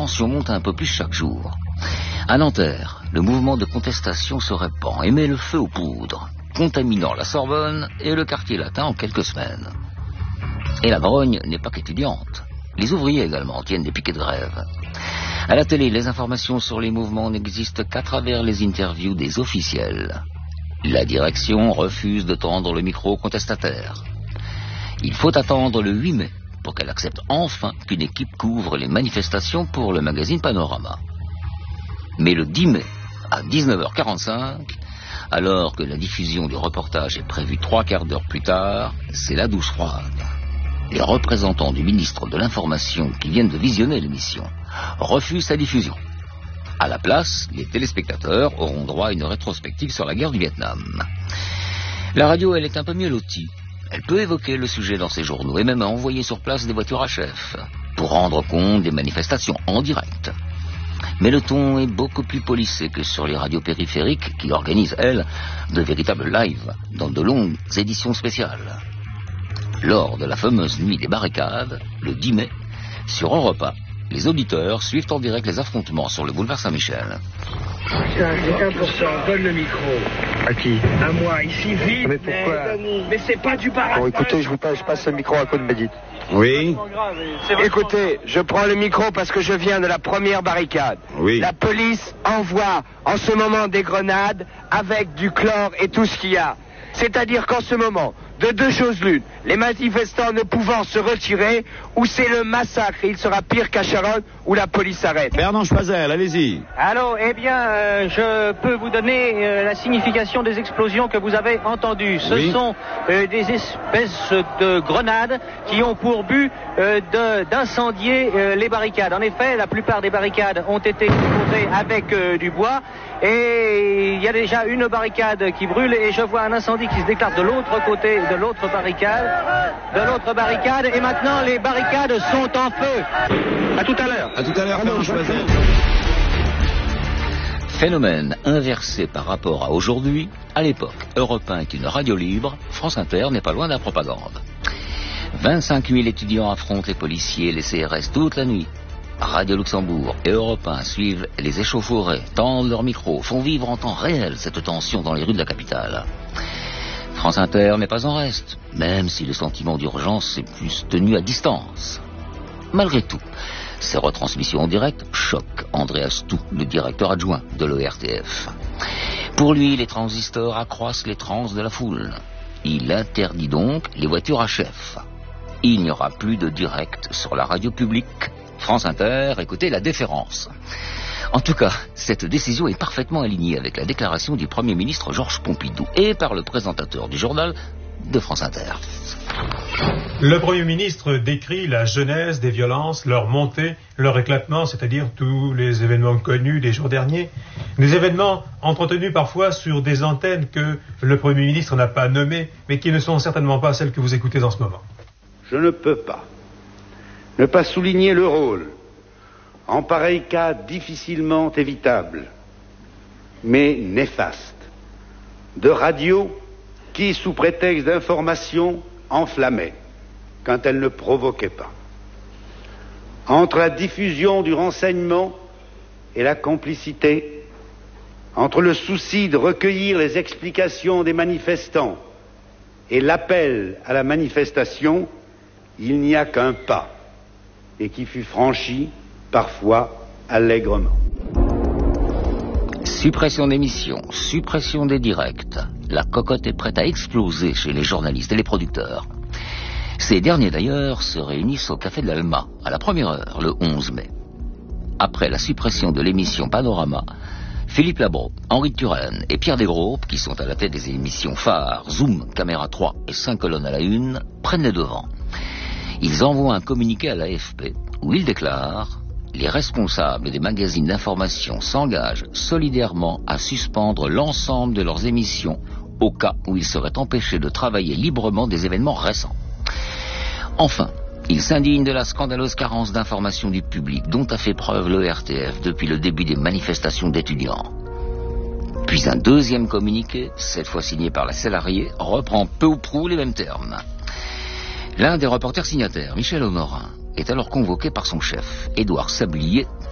tension monte un peu plus chaque jour. À Nanterre, le mouvement de contestation se répand et met le feu aux poudres, contaminant la Sorbonne et le quartier latin en quelques semaines. Et la grogne n'est pas qu'étudiante. Les ouvriers également tiennent des piquets de grève. À la télé, les informations sur les mouvements n'existent qu'à travers les interviews des officiels. La direction refuse de tendre le micro aux contestataires. Il faut attendre le 8 mai pour qu'elle accepte enfin qu'une équipe couvre les manifestations pour le magazine Panorama. Mais le 10 mai, à 19h45, alors que la diffusion du reportage est prévue 3/4 d'heure plus tard, c'est la douche froide. Les représentants du ministre de l'Information qui viennent de visionner l'émission refusent sa diffusion. À la place, les téléspectateurs auront droit à une rétrospective sur la guerre du Vietnam. La radio, elle est un peu mieux lotie. Elle peut évoquer le sujet dans ses journaux et même envoyer sur place des voitures à chef pour rendre compte des manifestations en direct. Mais le ton est beaucoup plus policé que sur les radios périphériques qui organisent, elles, de véritables lives dans de longues éditions spéciales. Lors de la fameuse nuit des barricades, le 10 mai, sur Europe 1, les auditeurs suivent en direct les affrontements sur le boulevard Saint-Michel. C'est important, donne le micro. À qui? À moi, ici, vite. Mais pourquoi? Mais c'est pas du baraque. Bon, écoutez, je passe le micro à Cohn-Bendit. Oui. Écoutez, je prends le micro parce que je viens de la première barricade. Oui. La police envoie en ce moment des grenades avec du chlore et tout ce qu'il y a. C'est-à-dire qu'en ce moment, de deux choses l'une, les manifestants ne pouvant se retirer, ou c'est le massacre, et il sera pire qu'à Charonne, où la police arrête. Bernard Choisel, allez-y. Allô, eh bien, je peux vous donner la signification des explosions que vous avez entendues. Ce sont des espèces de grenades qui ont pour but d'incendier les barricades. En effet, la plupart des barricades ont été explosées avec du bois, et il y a déjà une barricade qui brûle, et je vois un incendie qui se déclare de l'autre côté de l'autre barricade, et maintenant les barricades sont en feu. À tout à l'heure. À tout à l'heure, Bernard Choisel. Phénomène inversé par rapport à aujourd'hui, à l'époque, Europe 1 est une radio libre, France Inter n'est pas loin de la propagande. 25 000 étudiants affrontent les policiers et les CRS toute la nuit. Radio Luxembourg et Europe 1 suivent les échauffourées, tendent leurs micros, font vivre en temps réel cette tension dans les rues de la capitale. France Inter n'est pas en reste, même si le sentiment d'urgence est plus tenu à distance. Malgré tout, ces retransmissions en direct choquent Andreas Tout, le directeur adjoint de l'ORTF. Pour lui, les transistors accroissent les transes de la foule. Il interdit donc les voitures à chef. Il n'y aura plus de direct sur la radio publique. France Inter, écoutez la déférence. En tout cas, cette décision est parfaitement alignée avec la déclaration du Premier ministre Georges Pompidou et par le présentateur du journal de France Inter. Le Premier ministre décrit la genèse des violences, leur montée, leur éclatement, c'est-à-dire tous les événements connus des jours derniers, des événements entretenus parfois sur des antennes que le Premier ministre n'a pas nommées, mais qui ne sont certainement pas celles que vous écoutez en ce moment. Je ne peux pas ne pas souligner le rôle, en pareil cas difficilement évitable, mais néfaste, de radios qui, sous prétexte d'information, enflammaient quand elles ne provoquaient pas. Entre la diffusion du renseignement et la complicité, entre le souci de recueillir les explications des manifestants et l'appel à la manifestation, il n'y a qu'un pas, et qui fut franchi, parfois, allègrement. Suppression d'émissions, suppression des directs. La cocotte est prête à exploser chez les journalistes et les producteurs. Ces derniers, d'ailleurs, se réunissent au Café de l'Alma, à la première heure, le 11 mai. Après la suppression de l'émission Panorama, Philippe Labro, Henri Turenne et Pierre Desgroupes, qui sont à la tête des émissions phares Zoom, Caméra 3 et 5 colonnes à la une, prennent les devants. Ils envoient un communiqué à l'AFP où ils déclarent « Les responsables des magazines d'information s'engagent solidairement à suspendre l'ensemble de leurs émissions au cas où ils seraient empêchés de travailler librement des événements récents. » Enfin, ils s'indignent de la scandaleuse carence d'information du public dont a fait preuve l'ORTF depuis le début des manifestations d'étudiants. Puis un deuxième communiqué, cette fois signé par la salariée, reprend peu ou prou les mêmes termes. L'un des reporters signataires, Michel Honorin, est alors convoqué par son chef, Édouard Sablier,